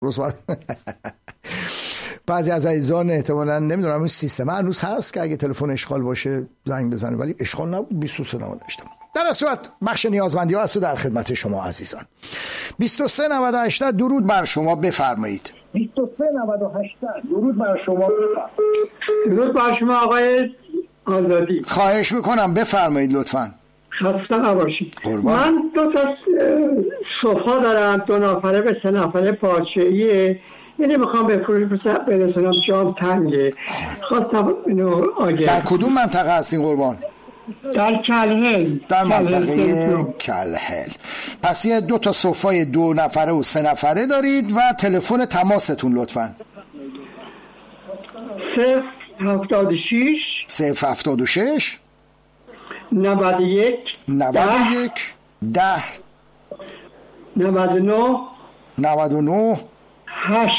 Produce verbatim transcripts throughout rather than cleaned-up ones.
بعضی از عزیزان احتمالاً نمیدونم این سیستم هنوز هست که اگه تلفن اشغال باشه زنگ بزنه، ولی اشغال نبود. بیست و سه نود و هشت. در صورت بخش نیازمندی ها هست در خدمت شما عزیزان. بیست و سه نود و هشت درود بر شما، بفرمایید. بیست و سه نود و هشت درود بر شما، بفرمایید. درود بر شما آقای آزادی. خواهش میکنم بفرمایید لطفاً. خسته نباشید. من دو تا صفحه دارم، دو نفره به سه نفره پارچه‌ایه، یعنی میخوام به فروش برسونم، جام تنگه. خواستم اینو آگه. در کدوم منطقه هستین قربان؟ در کلهل. در منطقه کلهل. پس یه دو تا صفحه دو نفره و سه نفره دارید و تلفن تماستون لطفاً. صفر هفتاد و شش صفر هفتاد و شش نود و یک نود و یک ده نود و نه نود و نه هشت،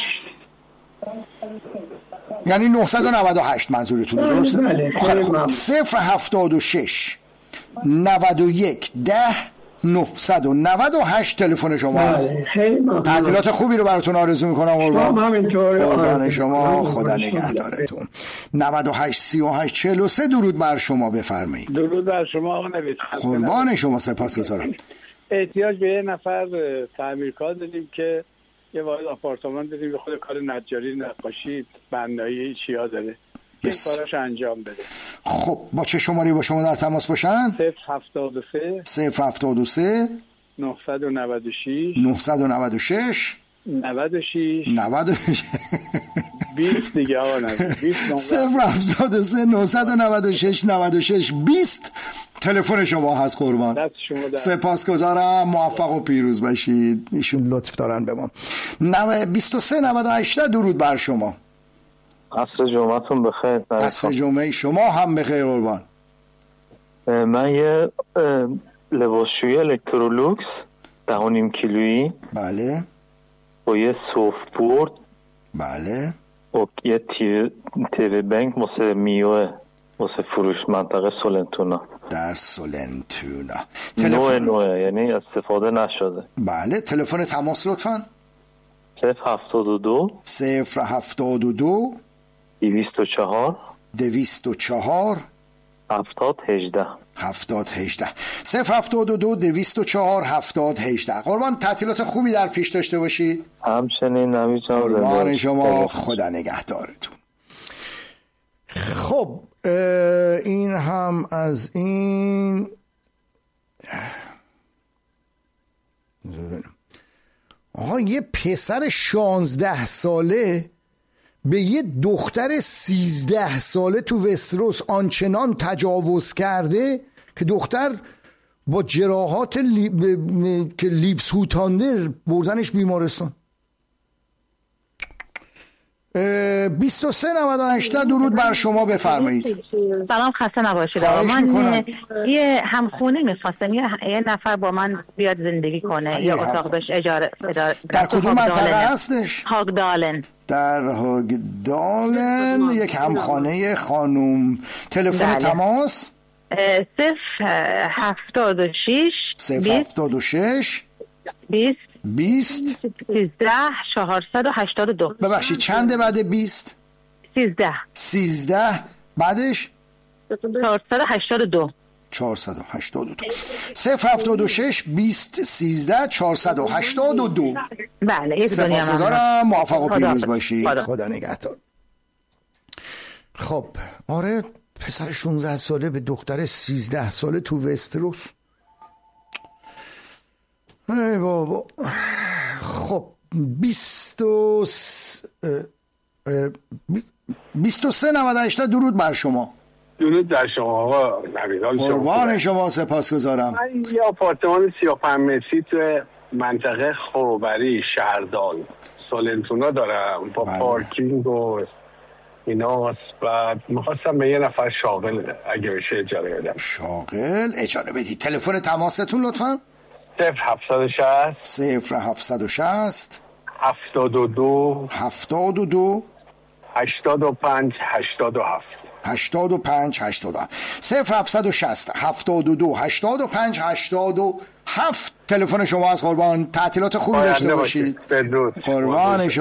یعنی نهصد و نود و هشت منظورتونه، درسته؟ خب صفر هفتاد و شش نود و یک ده نهصد و نود و هشت تلفن شما هست. تعطیلات خوبی رو براتون آرزو میکنم قربان. قربان شما، خدا نگهدارتون. نود و هشت سی و هشت چهل و سه درود بر شما، بفرمایید. درود بر شما آقا نوید. قربان شما، سپاسگزارم. احتیاج به یه نفر تعمیرکار داریم که یه واحد آپارتمان داریم، به خود کار نجاری، نقاشی، بنایی چیا داره، این کاراش انجام بده. خب با چه شماری با شما در تماس باشن؟ صفر هفتاد و سه صفر هفتاد و سه نهصد و نود و شش نهصد و نود و شش نود و شش نود و شش بیست دیگه آقا نوید. صفر هفتاد و سه نهصد و نود و شش نود و شش بیست تلفن شما هست قربان. سپاسگزارم، موفق و پیروز باشید. ایشون لطف دارن به ما. بیست و سه نود و هشت درود بر شما. عصر جمعتون بخیر. عصر جمعه شما هم بخیر قربان. من یه لباسشویی الکترولوکس ده و نیم کیلویی، بله، با یه سوفت بورد، بله، و یه تیوی تیوی بنک واسه میوه، واسه فروش منطقه سولنتونا. در سولنتونا. نوع نوع یعنی استفاده نشده. بله، تلفن تماس لطفاً. صفر هفتاد و دو صفر هفتاد و دو دویست و چهار دویست و چهار هفتاد هجده هفتاد هجده صفر هفتاد و دو دویست و چهار هفتاد هجده. قربان تحصیلات خوبی در پیش داشته باشید. همچنین نوید جان. قربان شما، خدا نگهدارتون. خب این هم از این. آها، یه پسر شانزده ساله به یه دختر سیزده ساله تو وستروس آنچنان تجاوز کرده که دختر با جراحات لی... ب... که لیبس هوتاندر بردنش بیمارستان. بیست و سه نود و هشت درود بر شما، بفرمایید. سلام، خسته نباشید. من یه همخونه میخواستم، یه نفر با من بیاد زندگی کنه، یه اتاق داشت اجاره. در کدوم منطقه هستش؟ هاگدالن. در هاگدالن. یک همخانه خانوم. تلفن تماس صفر هفتاد و شش صفر هفتاد و شش بیست بیست سیزده چهارصد و هشتاد و دو. ببخشید چنده بعد بیست؟ سیزده سیزده بعدش چهارصد و هشتاد و دو چهارصد و هشتاد و دو. صفر هفتاد و شش بیست سیزده چهارصد و هشتاد و دو. بله، یک دنیا. سپاسگزارم، موفق و پیروز باشید. خدا, خدا نگهدار. خب آره، پسر شانزده ساله به دختر سیزده ساله تو وستروس. ای بابا. خب بیست و بیست و سه نود و هشت درود بر شما. درود در شما آقا نویدان. قربان شما، سپاسگزارم. من یه آپارتمان سی و پنج متری تو منطقه خروبری شهردال سولنتونا دارم با بله. پارکینگ و ایناست. بعد میخواستم به یه نفر شاغل اگه بشه اجاره بدم. شاغل اجاره بدید. تلفن تماستون لطفاً. صفر هفتصد و شصت صفر هفتصد و شصت هفتاد و دو هفتاد و دو هشتاد و پنج هشتاد و هفت هشتاد و پنج هشتاد و هفت صفر هفتصد و شصت هفتاد و دو هشتاد و پنج هشتاد و هفت تلفن شما از قربان. تعطیلات خوبی داشته باشید. بدرود. قربان